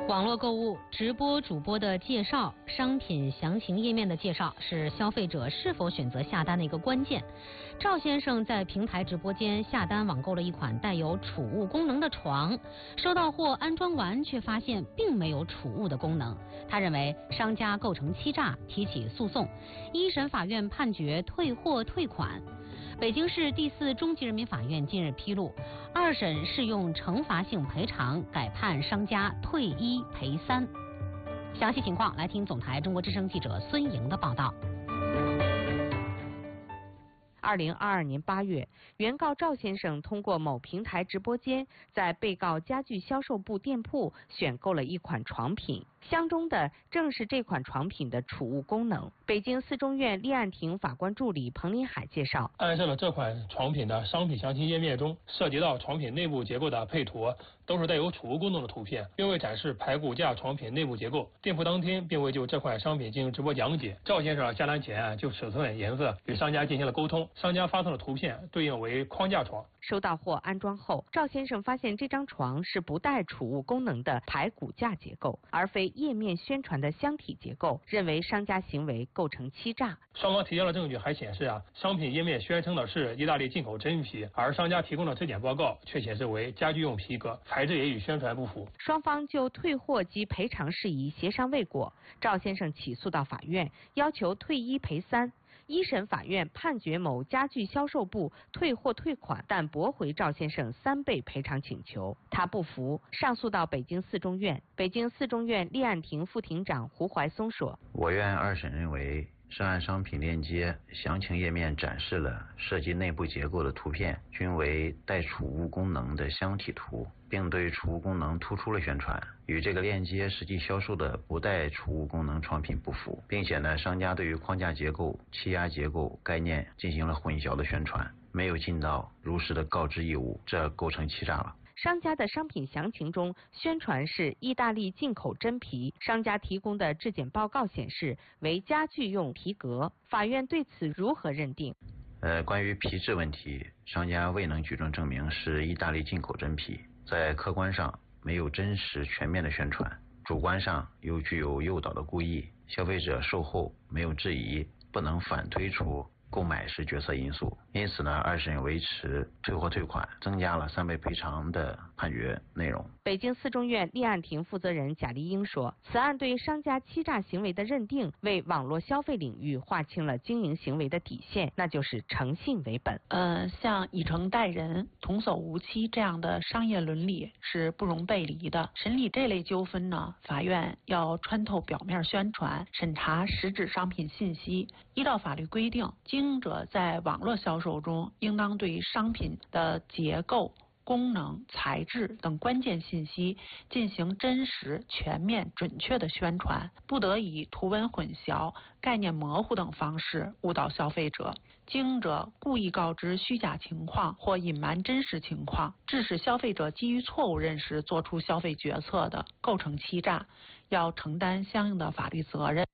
网络购物直播主播的介绍、商品详情页面的介绍是消费者是否选择下单的一个关键。赵先生在平台直播间下单网购了一款带有储物功能的床，收到货安装完却发现并没有储物的功能，他认为商家构成欺诈，提起诉讼。一审法院判决退货退款。北京市第4中级人民法院近日披露，2审适用惩罚性赔偿，改判商家退1赔3。详细情况来听总台中国之声记者孙莹的报道。 2022年8月，原告赵先生通过某平台直播间，在被告家具销售部店铺选购了一款床品，相中的正是这款床品的储物功能。北京4中院立案庭法官助理彭林海介绍， 按照了这款床品的商品详情页面中涉及到床品内部结构的配图，都是带有储物功能的图片，并未展示排骨架床品内部结构。店铺当天并未就这款商品进行直播讲解。赵先生下单前就尺寸、颜色与商家进行了沟通，商家发送的图片对应为框架床。 收到货安装后，赵先生发现这张床是不带储物功能的排骨架结构，而非页面宣传的箱体结构，认为商家行为构成欺诈。 双方提交的证据还显示商品页面宣称的是意大利进口真皮，而商家提供的质检报告却显示为家居用皮革，材质也与宣传不符。 双方就退货及赔偿事宜协商未果，赵先生起诉到法院，要求退1赔3。一审法院判决某家具销售部退货退款，但驳回赵先生3倍赔偿请求。他不服，上诉到北京4中院。北京4中院立案庭副庭长胡怀松说：“ 我院2审认为，涉案商品链接详情页面展示了涉及内部结构的图片，均为带储物功能的箱体图，并对储物功能突出了宣传，与这个链接实际销售的不带储物功能床品不符，并且商家对于框架结构、气压结构概念进行了混淆的宣传，没有尽到如实的告知义务，这构成欺诈了。” 商家的商品详情中宣传是意大利进口真皮，商家提供的质检报告显示为家具用皮革。法院对此如何认定？ 关于皮质问题，商家未能举证证明是意大利进口真皮，在客观上没有真实全面的宣传，主观上又具有诱导的故意，消费者售后没有质疑，不能反推出购买时决策因素，因此2审维持退货退款，增加了3倍赔偿的判决内容。 北京4中院立案庭负责人贾丽英说，此案对商家欺诈行为的认定，为网络消费领域划清了经营行为的底线，那就是诚信为本。 像以诚待人、童叟无欺这样的商业伦理是不容背离的。审理这类纠纷呢，法院要穿透表面宣传，审查实质商品信息。依照法律规定，经营者在网络销售中应当对商品的结构、功能、材质等关键信息进行真实、全面、准确的宣传，不得以图文混淆、概念模糊等方式误导消费者。经营者故意告知虚假情况或隐瞒真实情况，致使消费者基于错误认识做出消费决策的，构成欺诈，要承担相应的法律责任。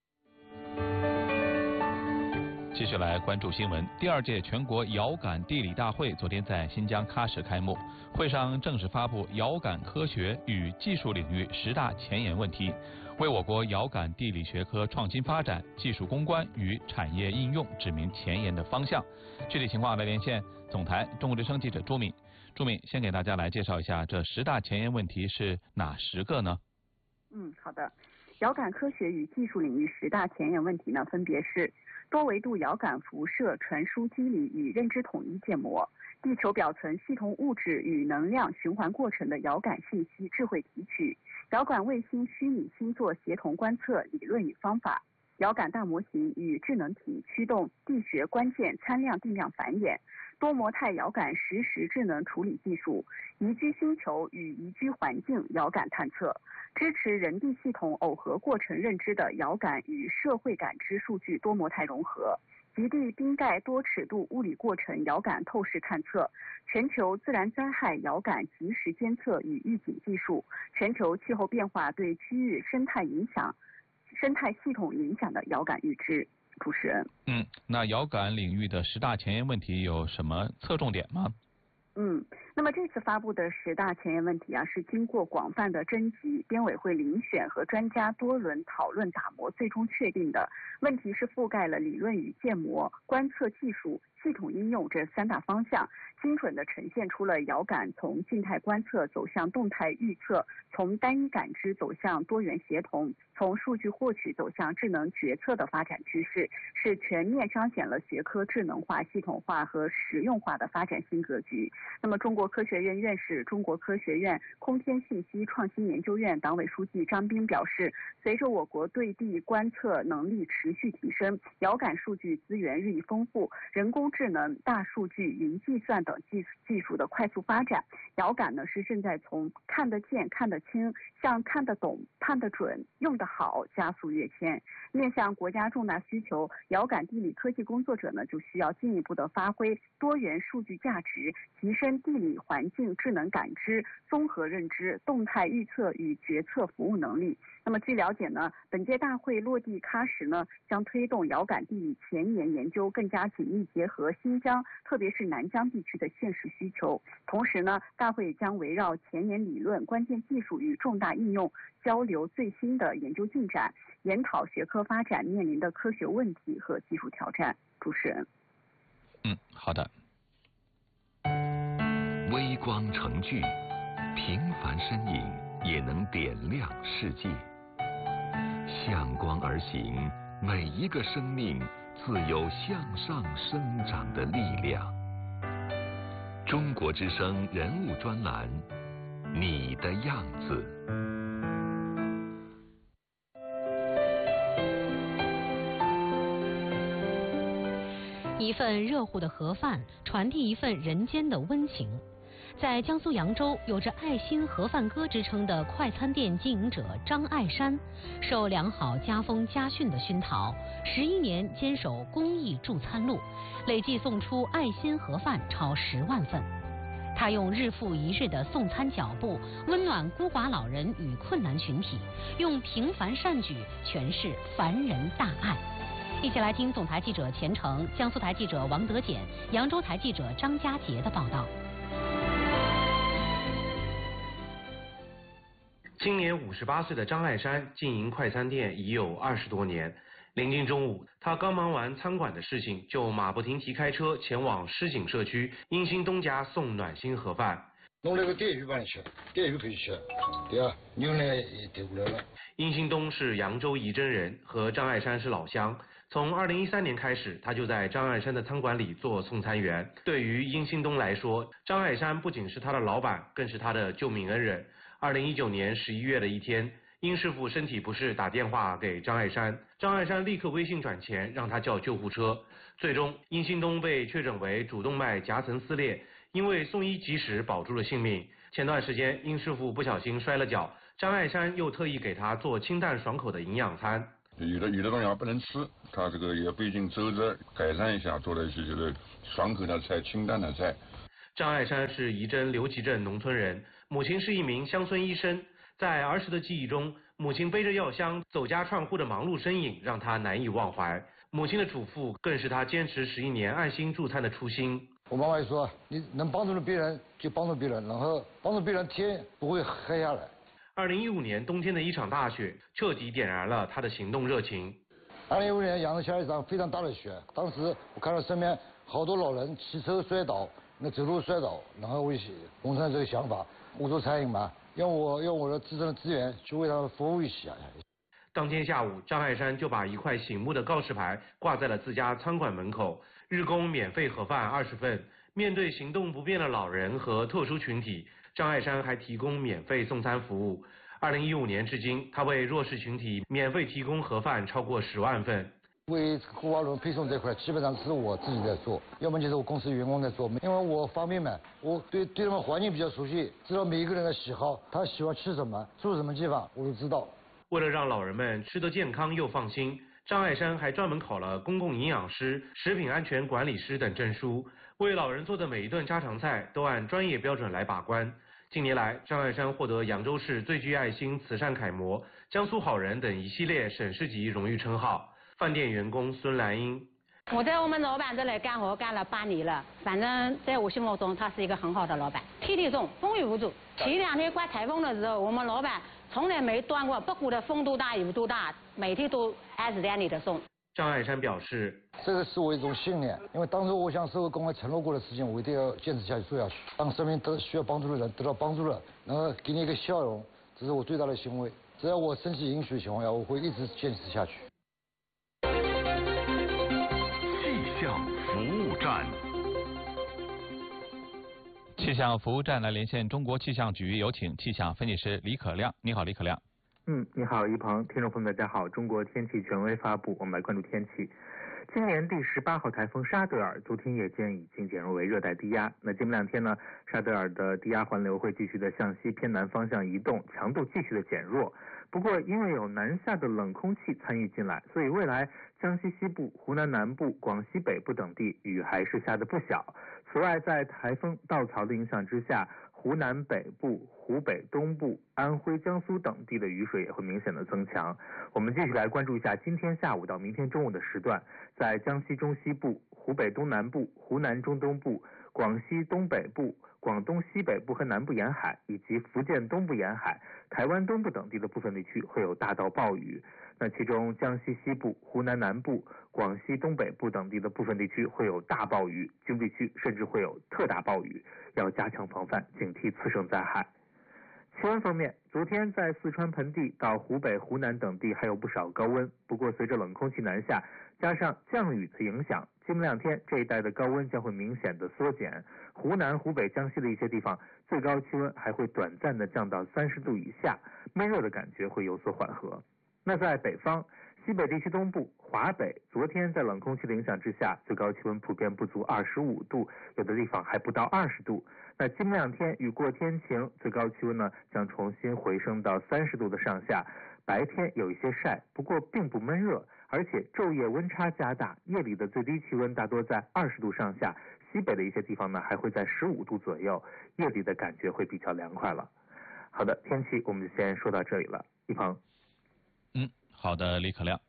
继续来关注新闻。第2届全国遥感地理大会昨天在新疆喀什开幕，会上正式发布遥感科学与技术领域10大前沿问题，为我国遥感地理学科创新发展、技术攻关与产业应用指明前沿的方向。具体情况来连线总台中国之声记者朱敏。朱敏，先给大家来介绍一下这10大前沿问题是哪10个呢？ 好的。遥感科学与技术领域10大前沿问题呢，分别是多维度遥感辐射传输机理与认知统一建模，地球表层系统物质与能量循环过程的遥感信息智慧提取，遥感卫星虚拟星座协同观测理论与方法，遥感大模型与智能体驱动地学关键参量定量繁衍，多模态遥感实时智能处理技术，宜居星球与宜居环境遥感探测，支持人地系统耦合过程认知的遥感与社会感知数据多模态融合，极地冰盖多尺度物理过程遥感透视探测，全球自然灾害遥感及时监测与预警技术，全球气候变化对区域生态系统影响的遥感预知。主持人， 那遥感领域的10大前沿问题有什么侧重点吗？ 那么这次发布的10大前沿问题是经过广泛的征集、编委会遴选和专家多轮讨论打磨，最终确定的。问题是覆盖了理论与建模、观测技术、系统应用这3大方向，精准地呈现出了遥感从静态观测走向动态预测，从单一感知走向多元协同，从数据获取走向智能决策的发展趋势，是全面彰显了学科智能化、系统化和实用化的发展新格局。那么，中国科学院院士、中国科学院空天信息创新研究院党委书记张斌表示，随着我国对地观测能力持续提升，遥感数据资源日益丰富，人工智能、大数据、云计算等技术的快速发展，遥感呢是正在从看得见、看得清向看得懂、判得准、用得好加速跃迁。面向国家重大需求，遥感地理科技工作者呢就需要进一步的发挥多元数据价值，提升地理环境智能感知、综合认知、动态预测与决策服务能力。那么据了解呢，本届大会落地喀什呢，将推动遥感地理前沿研究更加紧密结合新疆，特别是南疆地区的现实需求。同时呢，大会将围绕前沿理论、关键技术与重大应用交流最新的研究进展，研讨学科发展面临的科学问题和技术挑战。主持人。 好的。 微光成炬，平凡身影也能点亮世界。向光而行，每一个生命自有向上生长的力量。中国之声人物专栏，你的样子。 一份热乎的盒饭，传递一份人间的温情。在江苏扬州，有着爱心盒饭哥之称的快餐店经营者张爱山，受良好家风家训的熏陶，11年坚守公益助餐路，累计送出爱心盒饭超10万份。他用日复一日的送餐脚步，温暖孤寡老人与困难群体，用平凡善举诠释凡人大爱。一起来听总台记者钱程、江苏台记者王德简、扬州台记者张佳杰的报道。 今年58岁的张爱山经营快餐店已有20多年。临近中午，他刚忙完餐馆的事情，就马不停蹄开车前往狮井社区英兴东家送暖心盒饭。 弄那个电鱼帮你吃，电鱼可以吃，对啊，牛奶也丢不了了。 英兴东是扬州仪征人，和张爱山是老乡。从2013年开始，他就在张爱山的餐馆里做送餐员。对于英兴东来说，张爱山不仅是他的老板，更是他的救命恩人。2019年11月的一天，殷师傅身体不适，打电话给张爱山，张爱山立刻微信转钱，让他叫救护车。最终，殷兴东被确诊为主动脉夹层撕裂，因为送医及时保住了性命。前段时间，殷师傅不小心摔了跤，张爱山又特意给他做清淡爽口的营养餐。 有的东西不能吃，他这个也不一定周着改善一下，做了一些就是爽口的菜、清淡的菜。 张爱山是仪征刘集镇农村人，母亲是一名乡村医生。在儿时的记忆中，母亲背着药箱走家串户的忙碌身影让他难以忘怀。母亲的嘱咐更是他坚持11年爱心助餐的初心。 我妈妈也说，你能帮助别人就帮助别人，然后帮助别人天不会黑下来。 2015年冬天的一场大雪彻底点燃了他的行动热情。 2015年扬州下了一场非常大的雪，当时我看到身边好多老人骑车摔倒，那走路摔倒，然后我萌生了这个想法，我做餐饮嘛，用我的自身的资源去为他们服务一下。 当天下午，张爱山就把一块醒目的告示牌挂在了自家餐馆门口，日供免费盒饭20份。面对行动不便的老人和特殊群体，张爱山还提供免费送餐服务。2015年至今，他为弱势群体免费提供盒饭超过10万份。 为孤寡老人配送这块，基本上是我自己在做，要么就是我公司员工在做。因为我方便嘛，我对他们环境比较熟悉，知道每一个人的喜好，他喜欢吃什么，住什么地方，我都知道。 为了让老人们吃得健康又放心，张爱山还专门考了公共营养师、食品安全管理师等证书，为老人做的每一顿家常菜都按专业标准来把关。近年来，张爱山获得扬州市最具爱心慈善楷模、江苏好人等一系列省市级荣誉称号。饭店员工孙兰英。 我在我们老板这里干活干了8年了，反正在我心目中他是一个很好的老板，体力重，风雨无阻。前2天刮台风的时候，我们老板从来没断过，不管的风多大雨多大，每天都按时按点的送。 张爱山表示， 这个是我一种信念，因为当初我向社会公开承诺过的事情，我一定要坚持下去做下去，让身边需要帮助的人得到帮助了，能够给你一个笑容，这是我最大的欣慰。只要我身体允许的情况下，我会一直坚持下去。 气象服务站。 气象服务站来连线中国气象局，有请气象分析师李可亮。你好，李可亮。 你好，一鹏，听众朋友们，大家好。中国天气权威发布，我们来关注天气。今年第18号台风沙德尔昨天夜间已经减弱为热带低压。那今明2天呢，沙德尔的低压环流会继续的向西偏南方向移动，强度继续的减弱。不过因为有南下的冷空气参与进来，所以未来江西西部、湖南南部、广西北部等地雨还是下的不小。此外，在台风稻草的影响之下，湖南北部、湖北东部、安徽、江苏等地的雨水也会明显的增强。我们继续来关注一下今天下午到明天中午的时段，在江西中西部、湖北东南部、湖南中东部、广西东北部、广东西北部和南部沿海，以及福建东部沿海、台湾东部等地的部分地区会有大到暴雨。那其中江西西部、湖南南部、广西东北部等地的部分地区会有大暴雨，局部地区甚至会有特大暴雨，要加强防范，警惕次生灾害。气温方面，昨天在四川盆地到湖北、湖南等地还有不少高温，不过随着冷空气南下，加上降雨的影响，今明2天这一带的高温将会明显的缩减。湖南、湖北、江西的一些地方最高气温还会短暂的降到30度以下，闷热的感觉会有所缓和。那在北方，西北地区东部、华北，昨天在冷空气的影响之下，最高气温普遍不足25度，有的地方还不到20度。那今明2天雨过天晴，最高气温呢将重新回升到30度的上下，白天有一些晒，不过并不闷热，而且昼夜温差加大，夜里的最低气温大多在20度上下，西北的一些地方呢还会在15度左右，夜里的感觉会比较凉快了。好的，天气我们就先说到这里了，一鹏。 好的，李可亮。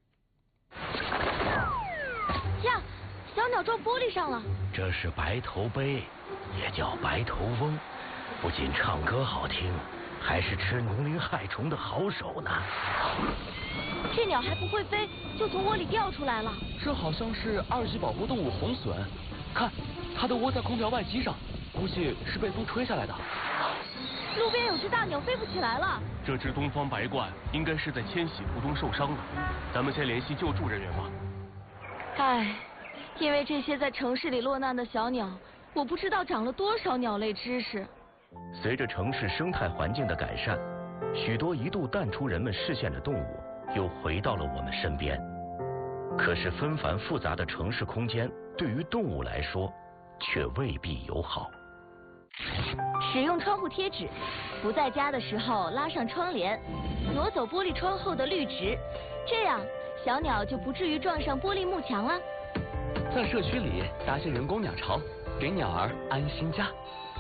呀，小鸟撞玻璃上了。 这是白头鹎，也叫白头翁，不仅唱歌好听，还是吃农林害虫的好手呢。 这鸟还不会飞，就从窝里掉出来了。 这好像是2级保护动物红隼，看，它都窝在空调外机上，估计是被风吹下来的。 路边有只大鸟飞不起来了。 这只东方白鹳应该是在迁徙途中受伤的，咱们先联系救助人员吧。 唉，因为这些在城市里落难的小鸟，我不知道长了多少鸟类知识。 随着城市生态环境的改善，许多一度淡出人们视线的动物又回到了我们身边。可是纷繁复杂的城市空间对于动物来说却未必友好。 使用窗户贴纸，不在家的时候拉上窗帘，挪走玻璃窗后的绿植，这样小鸟就不至于撞上玻璃幕墙了。 在社区里搭些人工鸟巢，给鸟儿安心家。